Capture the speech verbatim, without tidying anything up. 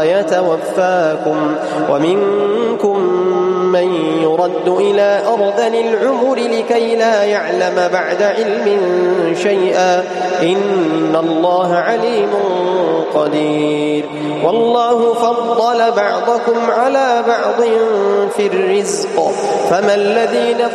يتوفاكم ومنكم من يرد إلى أرذل العمر لكي لا يعلم بعد علم شيئا إن الله عليم قدير والله فضل بعضكم على بعض في الرزق فما الذين